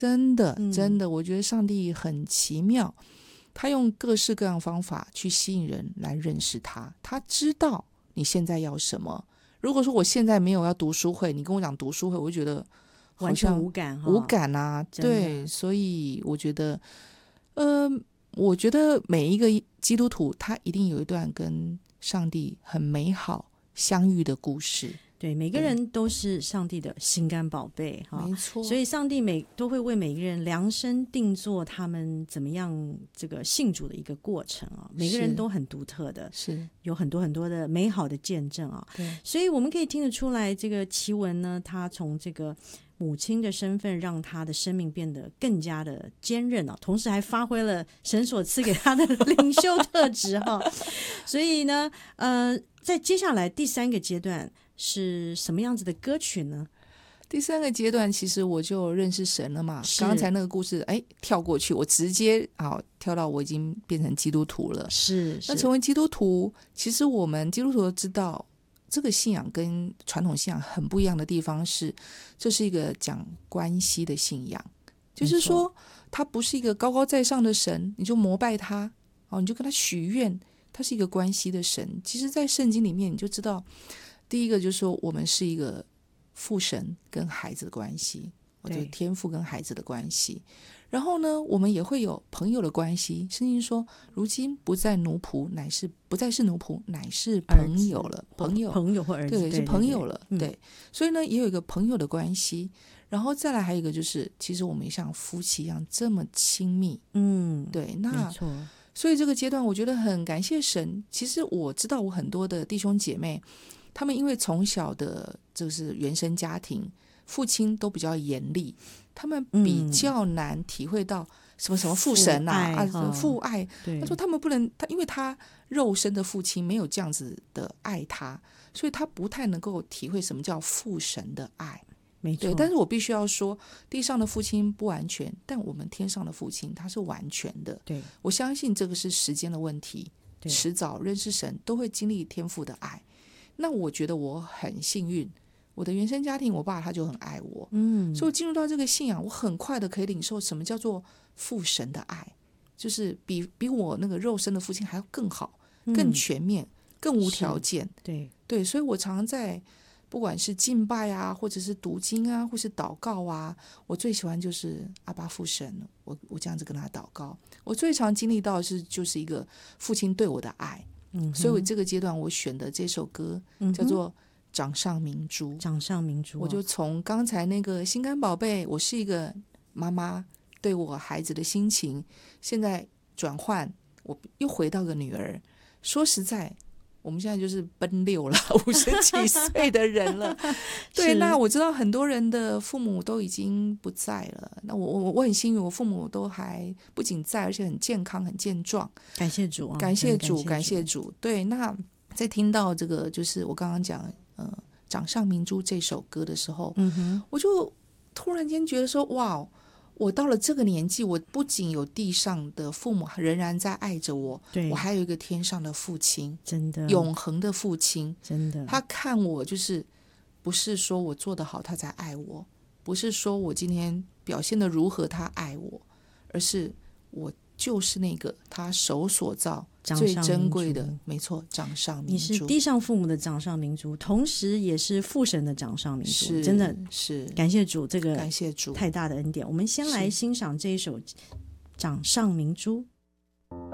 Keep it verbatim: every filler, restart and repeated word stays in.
真的嗯真的，我觉得上帝很奇妙，他用各式各样方法去吸引人来认识他，他知道你现在要什么。如果说我现在没有要读书会，你跟我讲读书会，我就觉得好完全像无感哈， 无感啊。 真的对，所以我觉得呃，我觉得每一个基督徒他一定有一段跟上帝很美好相遇的故事。 对，每个对人都是上帝的心肝宝贝哈， 没错， 所以上帝每都会为每个人量身定做他们怎么样这个信主的一个过程啊，每个人是都很独特的， 是有很多很多的美好的见证啊。 对所以我们可以听得出来，这个奇文呢，他从这个母亲的身份，让他的生命变得更加的坚韧啊，同时还发挥了神所赐给他的领袖特质哈。所以呢，呃，在接下来第三个阶段是什么样子的歌曲呢？ 第三个阶段，其实我就认识神了嘛。 是刚才那个故事，哎，跳过去，我直接啊跳到我已经变成基督徒了。 是， 那成为基督徒，其实我们基督徒都知道，这个信仰跟传统信仰很不一样的地方是，这是一个讲关系的信仰，就是说，他不是一个高高在上的神，你就膜拜他，哦，你就跟他许愿，他是一个关系的神。其实，在圣经里面，你就知道，第一个就是说，我们是一个父神跟孩子的关系，或者天父跟孩子的关系。然后呢，我们也会有朋友的关系。圣经说，如今不再奴仆，乃是不再是奴仆，乃是朋友了。朋友， 朋友或儿子， 对，是朋友了。 对， 对，所以呢，也有一个朋友的关系。然后再来还有一个就是，其实我们也像夫妻一样这么亲密。 嗯， 对，那没错。 所以这个阶段，我觉得很感谢神。其实我知道，我很多的弟兄姐妹，他们因为从小的就是原生家庭，父亲都比较严厉，他们比较难体会到什么什么父神啊， 父爱， 啊父爱。 他说他们不能，他因为他肉身的父亲没有这样子的爱他，所以他不太能够体会什么叫父神的爱。 没错， 对，但是我必须要说，地上的父亲不完全，但我们天上的父亲他是完全的。 对， 我相信这个是时间的问题，迟早认识神都会经历天父的爱。那我觉得我很幸运，我的原生家庭，我爸他就很爱我， 嗯， 所以我进入到这个信仰，我很快的可以领受什么叫做父神的爱，就是比比我那个肉身的父亲还要更好、更全面、嗯、更无条件。 对对，所以我常常在。不管是敬拜啊，或者是读经啊，或是祷告啊，我最喜欢就是阿爸父神，我我这样子跟他祷告。我最常经历到的是就是一个父亲对我的爱，嗯，所以我这个阶段我选的这首歌叫做《掌上明珠》。 掌上明珠、哦， 我就从刚才那个心肝宝贝，我是一个妈妈对我孩子的心情，现在转换，我又回到个女儿。说实在。我们现在就是奔六了，五十几岁的人了。对，那我知道很多人的父母都已经不在了。那我我我很幸运，我父母都还不仅在，而且很健康、很健壮。 感谢主啊！ 感谢主，感谢主。对，那在听到这个，就是我刚刚讲呃《掌上明珠》这首歌的时候， 嗯哼， 我就突然间觉得说，哇！我到了这个年纪，我不仅有地上的父母仍然在爱着我，我还有一个天上的父亲， 真的永恒的父亲， 真的， 他看我就是不是说我做得好他才爱我，不是说我今天表现得如何他爱我，而是我就是那个他手所造最珍贵的，没错，掌上明珠。 你是地上父母的掌上明珠，同时也是父神的掌上明珠，真的是感谢主，这个感谢主太大的恩典。我们先来欣赏这一首掌上明珠。